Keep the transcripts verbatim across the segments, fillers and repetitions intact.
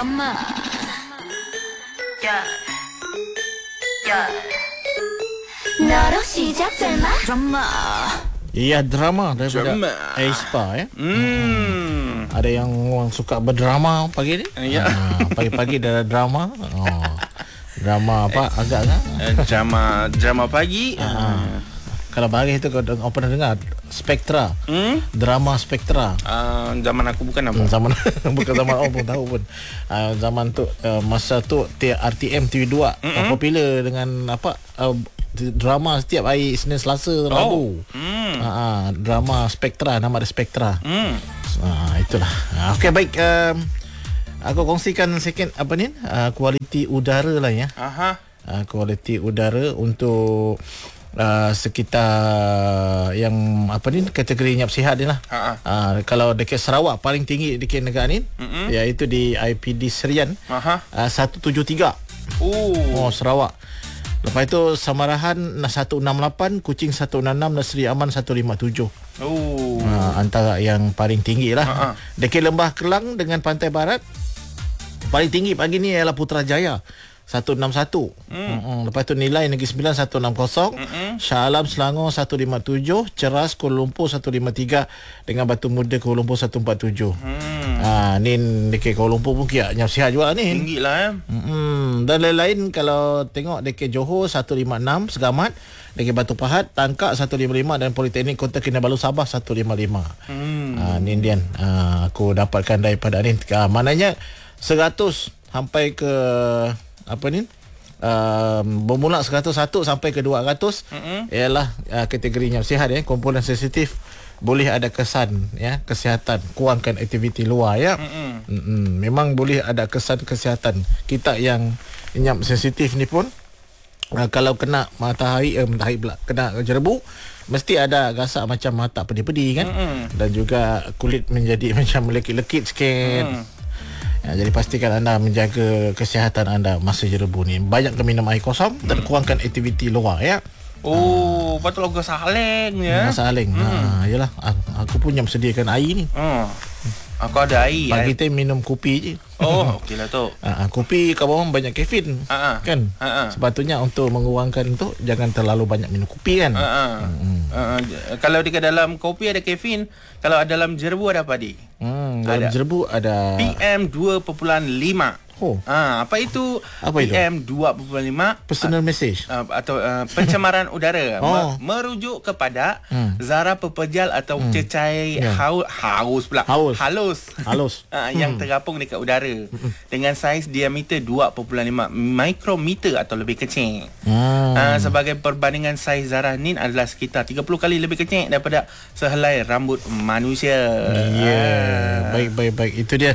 drama. Yeah. Yeah. 너로 시작 drama. Drama. Iya, drama daripada Drama. Aespa ya. Hmm. Ada yang orang suka berdrama pagi ni. Ya. Ah, pagi-pagi ada drama. Oh. Drama apa agak kan? Eh, drama drama pagi. Ah. Kalau pagi itu kau kau pernah dengar Spektra. Hmm? Drama Spektra. Uh, zaman aku bukan apa. Hmm, zaman bukan zaman orang pun tahu pun. Uh, zaman tu uh, masa tu R T M T V dua uh, popular dengan apa uh, drama setiap hari Isnin, Selasa, Rabu. Oh. Hmm. Uh, uh, drama Spektra, nama dia Spektra. Hmm. Uh, itulah. Uh, Okey, baik. Uh, aku kongsikan sikit apa ni? Uh, kualiti udara lah ya. Aha. Uh, kualiti udara untuk Uh, sekitar yang apa ni kategori nyap sihat ni lah. Ha. Uh, kalau dekat Sarawak paling tinggi dekat negara ni, mm-hmm. iaitu di I P D Serian. Aha. Uh, seratus tujuh puluh tiga. Oh. Oh, Sarawak. Lepas itu Samarahan seratus enam puluh lapan, Kuching seratus enam puluh enam dan Seri Aman seratus lima puluh tujuh. Oh. Uh, antara yang paling tinggi lah. Ha. Dekat Lembah Kelang dengan Pantai Barat paling tinggi pagi ni ialah Putrajaya seratus enam puluh satu. Hmm. Hmm. Lepas tu Nilai Negeri Sembilan seratus enam puluh. Hmm. Shah Alam Selangor seratus lima puluh tujuh, Ceras Kuala Lumpur seratus lima puluh tiga dengan Batu Muda Kuala Lumpur seratus empat puluh tujuh. Hmm. Ha, ni dekat Kuala Lumpur pun kira nyap sihat juga ni. Tinggi lah eh. Hmm. Dan lain-lain kalau tengok dekat Johor seratus lima puluh enam, Segamat, dekat Batu Pahat, Tangkak seratus lima puluh lima dan Politeknik Kota Kinabalu Sabah seratus lima puluh lima. Hmm. Ha, ni Indian. Ha, aku dapatkan daripada ni. Ha, maknanya seratus sampai ke apa ni? Uh, bermula seratus satu sampai ke dua ratus mm-hmm. ialah uh, kategori nyap sihat ya. Komponen sensitif boleh ada kesan ya kesihatan, kurangkan aktiviti luar ya. Mm-hmm. Mm-hmm. Memang boleh ada kesan kesihatan. Kita yang nyap sensitif ni pun uh, kalau kena matahari eh, matahari pula kena jerebu mesti ada rasa macam mata pedih-pedih kan. Mm-hmm. Dan juga kulit menjadi macam melekit-lekit sikit. Mm. Ya, jadi pastikan anda menjaga kesihatan anda masa jerebu ni. Banyak minum air kosong dan kurangkan aktiviti luar ya. Oh, ha. Patutlah gua saling ya. Saling. Hmm. Ha, yalah aku pun yang sediakan air ni. Hmm. Aku ada air. Pagi tu minum kopi je. Oh, okeylah tu. Ha, kopi kau orang banyak kafein. Ha, kan? Ha, sepatutnya untuk mengurangkan tu jangan terlalu banyak minum kopi kan. Ha, hmm. ha, kalau dekat dalam kopi ada kafein, kalau dalam jerebu ada apa di? Hmm, dalam ada. jerebu ada P M dua perpuluhan lima. Oh. Ha, apa itu? Apa itu? P M dua perpuluhan lima personal uh, message uh, atau uh, pencemaran udara. Oh. Merujuk kepada hmm. zarah pepejal atau hmm. cecair yeah. haus haus pula. Haus. Halus. Halus. uh, yang hmm. terapung dekat udara hmm. dengan saiz diameter dua perpuluhan lima mikrometer atau lebih kecil. Hmm. Uh, sebagai perbandingan saiz zarah ni adalah sekitar tiga puluh kali lebih kecil daripada sehelai rambut manusia. Ya, yeah. uh. baik baik baik itu dia.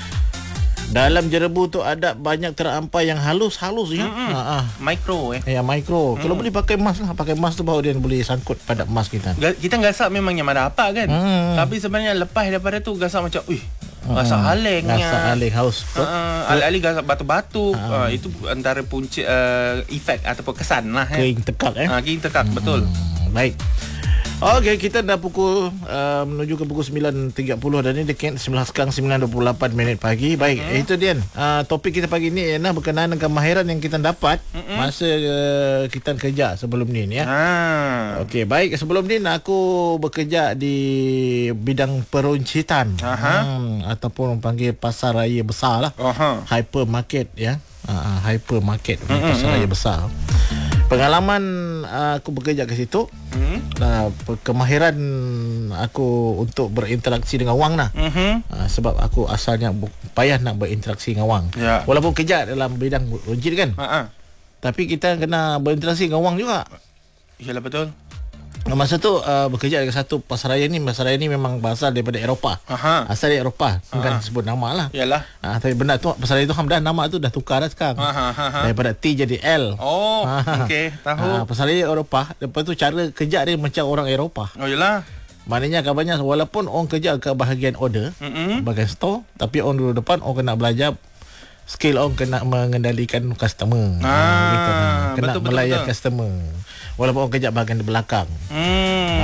Dalam jerebu tu ada banyak terampai yang halus-halus ya. Mm-hmm. Ha ah. Mikro eh. Ya, mikro. Mm. Kalau boleh pakai mask lah, pakai mask tu baru dia boleh sangkut pada mask kita. Kita gasak memangnya mana apa kan. Mm. Tapi sebenarnya lepas daripada tu gasak macam, "Uih, gasak mm. halengnya." Gasak haleng haus. Uh, alih-alih gasak batu-batu. Uh. Uh, itu antara punca uh, efek ataupun kesan lah eh. Kering tekak eh. Ha, uh, kering tekak mm. betul. Baik. Okey, kita dah pukul uh, menuju ke pukul sembilan tiga puluh dan ini dekat sebelas sekarang sembilan dua puluh lapan minit pagi. Baik, mm-hmm. itu dia. Uh, topik kita pagi ni ialah berkenaan dengan kemahiran yang kita dapat mm-hmm. masa uh, kita kerja sebelum ni ya. Ah. Okey, baik, sebelum ni aku bekerja di bidang peruncitan. Hmm, ataupun panggil pasar raya besar lah. Uh-huh. Hypermarket ya. Uh, hypermarket mm-hmm. pasar raya besar. Pengalaman uh, aku bekerja ke situ, hmm? uh, kemahiran aku untuk berinteraksi dengan wang lah. Mm-hmm. Uh, sebab aku asalnya bu- payah nak berinteraksi dengan wang. Yeah. Walaupun kerja dalam bidang runcit kan. Uh-huh. Tapi kita kena berinteraksi dengan wang juga. Yalah betul. Masa tu uh, bekerja dengan satu pasaraya ni. Pasaraya ni memang berasal daripada Eropah. Aha. Asal dari Eropah. Bukan sebut nama lah. Yalah. Uh, tapi benda tu pasaraya tu dah nama tu dah tukar dah sekarang. Aha, aha. Daripada T jadi L. Oh, okey, tahu. Uh, pasaraya Eropah. Lepas tu cara kerja dia macam orang Eropah. Oh yalah. Maknanya kabarnya walaupun orang kerja ke bahagian order, mm-hmm. bahagian store, tapi orang duduk depan orang kena belajar skill orang kena mengendalikan customer. Ah, gitu. Kena betul, melayan betul, betul. customer. Walaupun orang kerja bahagian di belakang. Hmm. Ha,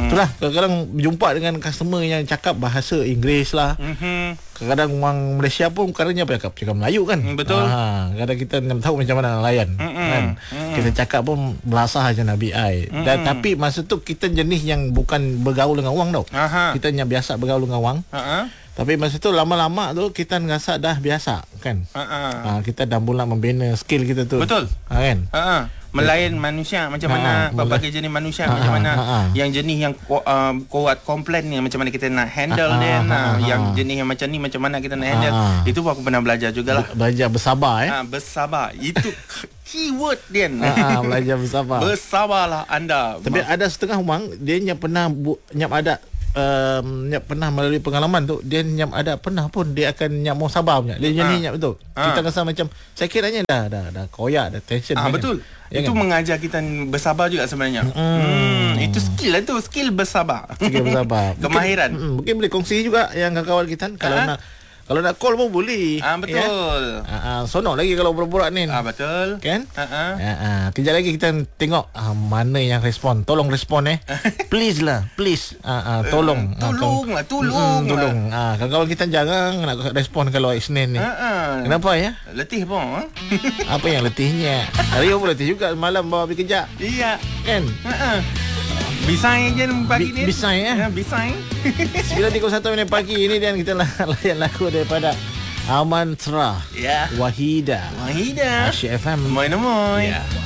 Itulah kadang-kadang berjumpa dengan customer yang cakap bahasa Inggeris lah. Mm-hmm. Kadang-kadang orang Malaysia pun kadangnya apa cakap cakap Melayu kan. Mm, betul. Ha, kadang kita nak tahu macam mana nak layan. Mm-mm. Kan. Mm-mm. Kita cakap pun belasah aja nak B I. Mm-mm. Dan tapi masa tu kita jenis yang bukan bergaul dengan orang tau. Aha. Kita yang biasa bergaul dengan orang. Aha. Tapi masa tu lama-lama tu kita rasa dah biasa kan. Ha, kita dah mula membina skill kita tu. Betul. Ha, kan. Ha. Melayan manusia macam mana, ha, berbagai jenis manusia ha, macam mana, ha, ha. yang jenis yang uh, kuat komplain ni macam mana kita nak handle ha, dia, ha, ha, yang jenis yang macam ni macam mana kita nak handle. Ha. Itu pun aku pernah belajar jugalah. Belajar bersabar eh. Ha, bersabar. Itu keyword dia. Ha, belajar bersabar. Bersabarlah anda. Tapi ada setengah orang dia yang pernah bu, nyap ada Um, nyap pernah melalui pengalaman tu, dia nyap ada pernah pun dia akan nyap mau sabar punya. Dia jadi ha. nyap betul. Ha. Kita rasa macam saya kiranya dah dah dah koyak dah tension. Ah ha, betul. Ya itu kan? Mengajar kita bersabar juga sebenarnya. Hmm. hmm itu skill lah tu, skill bersabar. Skill bersabar. Kemahiran. Mungkin, mungkin boleh kongsi juga yang kawan kita kalau ha? nak kalau nak call pun boleh. Ah betul. Ya? Ah sonok lagi kalau berbual ni. Ah betul. Kan? Ha ah. Ah kejap lagi kita tengok ah, mana yang respon. Tolong respon eh. Please lah, please. Ah, ah tolong. Tolong lah, tolong. Mm, tolong. Ah kawan kita jarang nak respon kalau Isnin ni. Ha ah. Kenapa ya? Letih pun. Ha? Apa yang letihnya? Rio pun letih juga malam bawa pergi kerja. Iya. Kan? Ha ah. Bisai je pagi ni. Bisai ya. Ya, bisai. sembilan tiga puluh satu minit pagi ini dan kita layan lagu daripada Aman Trah. Ya. Wahida. Wahida. Asyik F M. Moin moin. Ya.